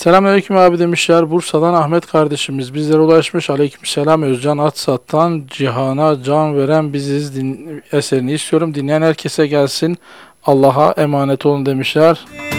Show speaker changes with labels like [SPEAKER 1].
[SPEAKER 1] Selamünaleyküm abi demişler. Bursa'dan Ahmet kardeşimiz bizlere ulaşmış. Aleykümselam. Özcan Atsat'tan Cihana can veren biziz eserini istiyorum. Dinleyen herkese gelsin. Allah'a emanet olun demişler.